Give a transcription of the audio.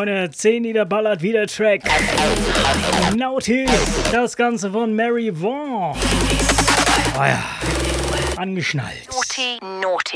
Freunde, 10 Lieder ballert wieder Track. Naughty, das Ganze von Mary Vaughn. Oh ja, angeschnallt. Naughty.